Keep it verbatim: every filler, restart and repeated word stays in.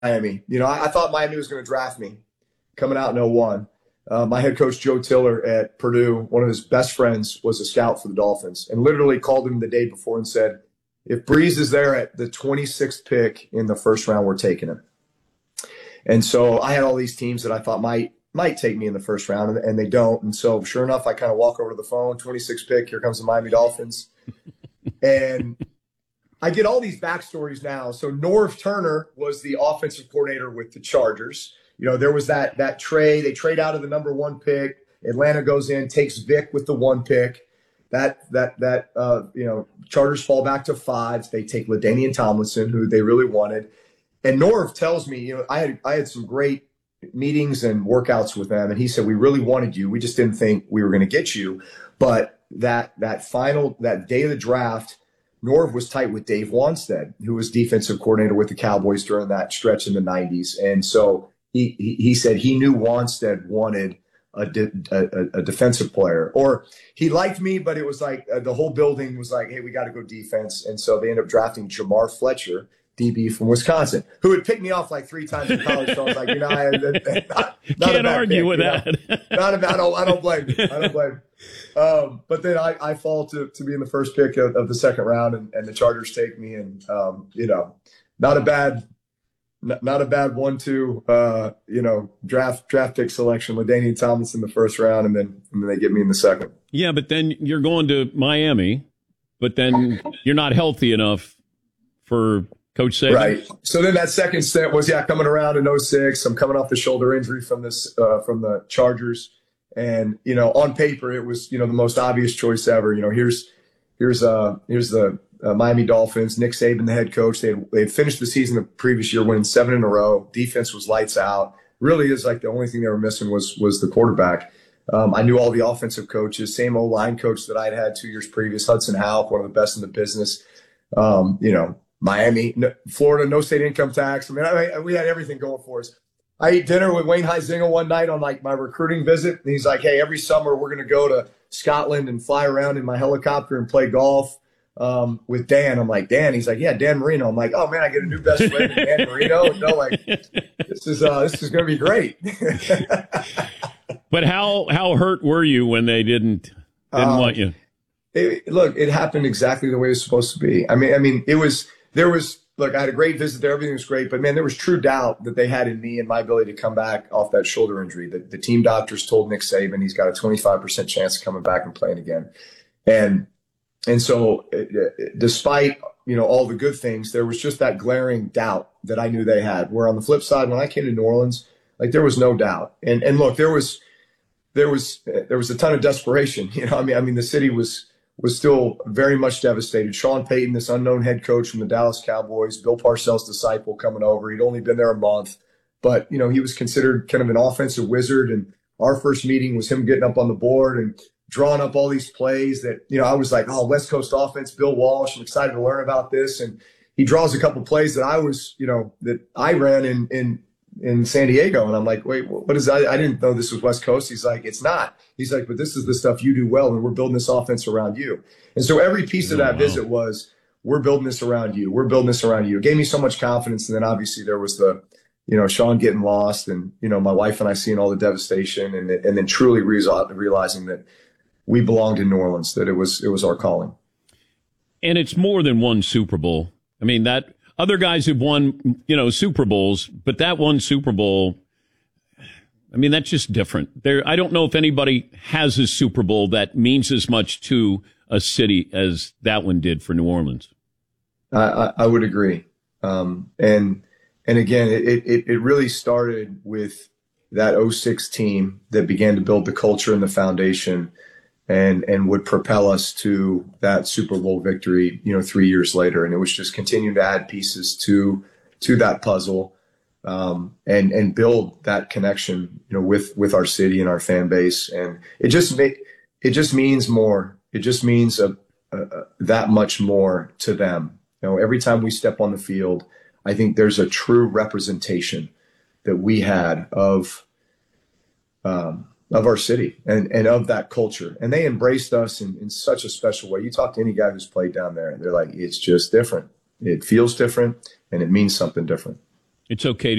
Miami. You know, I, I thought Miami was going to draft me coming out in oh one. Uh, my head coach, Joe Tiller at Purdue, one of his best friends, was a scout for the Dolphins and literally called him the day before and said, if Brees is there at the twenty-sixth pick in the first round, we're taking him. And so I had all these teams that I thought might might take me in the first round, and, and they don't. And so sure enough, I kind of walk over to the phone, twenty-sixth pick, here comes the Miami Dolphins. And I get all these backstories now. So Norv Turner was the offensive coordinator with the Chargers. You know, there was that that trade. They trade out of the number one pick. Atlanta goes in, takes Vic with the one pick. That that that uh, you know, Chargers fall back to five. They take LaDainian Tomlinson, who they really wanted. And Norv tells me, you know, I had I had some great meetings and workouts with them, and he said, we really wanted you. We just didn't think we were going to get you. But that that final that day of the draft, Norv was tight with Dave Wanstead, who was defensive coordinator with the Cowboys during that stretch in the nineties. And so he he, he said he knew Wanstead wanted a, a, a defensive player, or he liked me, but it was like uh, the whole building was like, hey, we got to go defense. And so they ended up drafting Jamar Fletcher, D B from Wisconsin, who had picked me off like three times in college. So I was like, you know, I, not, not can't argue pick, with that. Know? Not about, I don't, I don't blame you. I don't blame you. Um, but then I, I fall to, to being the first pick of, of the second round, and, and the Chargers take me, and um, you know, not a bad, not, not a bad one, two, uh, you know, draft draft pick selection. LaDainian Tomlinson in the first round, and then and then they get me in the second. Yeah, but then you're going to Miami, but then you're not healthy enough for Coach Saban. Right. So then that second stint was, yeah, coming around in oh six. I'm coming off the shoulder injury from this, uh, from the Chargers. And, you know, on paper, it was, you know, the most obvious choice ever. You know, here's, here's, uh, here's the uh, Miami Dolphins, Nick Saban, the head coach. They had, they had finished the season the previous year winning seven in a row. Defense was lights out. Really is like the only thing they were missing was, was the quarterback. Um, I knew all the offensive coaches, same O-line coach that I'd had two years previous, Hudson Houck, one of the best in the business. Um, you know, Miami, no, Florida, no state income tax. I mean, I, we had everything going for us. I ate dinner with Wayne Huizenga one night on like my recruiting visit. And he's like, hey, every summer we're going to go to Scotland and fly around in my helicopter and play golf um, with Dan. I'm like, Dan? He's like, yeah, Dan Marino. I'm like, oh man, I get a new best friend, Dan Marino. No, like, this is, uh, this is going to be great. But how, how hurt were you when they didn't, didn't um, want you? It, look, it happened exactly the way it was supposed to be. I mean, I mean, it was, There was, look, I had a great visit there. Everything was great. But, man, there was true doubt that they had in me and my ability to come back off that shoulder injury. The, the team doctors told Nick Saban he's got a twenty-five percent chance of coming back and playing again. And and so despite, you know, all the good things, there was just that glaring doubt that I knew they had. Where on the flip side, when I came to New Orleans, like there was no doubt. And and look, there was there was there was a ton of desperation. You know, I mean, I mean, the city was – was still very much devastated. Sean Payton, this unknown head coach from the Dallas Cowboys, Bill Parcells' disciple coming over. He'd only been there a month, but, you know, he was considered kind of an offensive wizard. And our first meeting was him getting up on the board and drawing up all these plays that, you know, I was like, oh, West Coast offense, Bill Walsh. I'm excited to learn about this. And he draws a couple plays that I was, you know, that I ran in, in, in San Diego. And I'm like, wait, what is that? I didn't know this was West Coast. He's like, it's not. He's like, but this is the stuff you do well, and we're building this offense around you. And so every piece of that oh, wow. visit was, we're building this around you. We're building this around you. It gave me so much confidence. And then obviously there was the, you know, Sean getting lost, and, you know, my wife and I seeing all the devastation, and and then truly realizing that we belonged in New Orleans, that it was, it was our calling. And it's more than one Super Bowl. I mean, that other guys have won, you know, Super Bowls, but that one Super Bowl, I mean, that's just different. There, I don't know if anybody has a Super Bowl that means as much to a city as that one did for New Orleans. I, I, I would agree. Um, and and again, it, it, it really started with that oh six team that began to build the culture and the foundation, and and would propel us to that Super Bowl victory, you know, three years later. And it was just continuing to add pieces to to that puzzle. Um, and, and build that connection, you know, with, with our city and our fan base. And it just make, it just means more. It just means a, a, a, that much more to them. You know, every time we step on the field, I think there's a true representation that we had of, um, of our city and, and of that culture. And they embraced us in, in such a special way. You talk to any guy who's played down there, they're like, it's just different. It feels different, and it means something different. It's okay